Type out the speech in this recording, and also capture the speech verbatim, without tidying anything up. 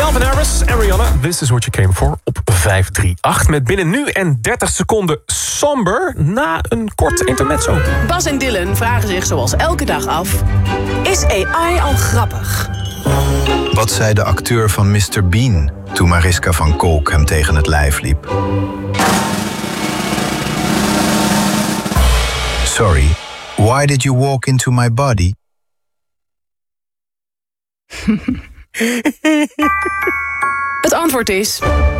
Calvin Harris en Rihanna, This is what you came for op vijf drie acht. Met binnen nu en dertig seconden somber na een kort intermezzo. Bas en Dylan vragen zich zoals elke dag af: is A I al grappig? Wat zei de acteur van mister Bean toen Mariska van Kolk hem tegen het lijf liep? Sorry, why did you walk into my body? Het antwoord is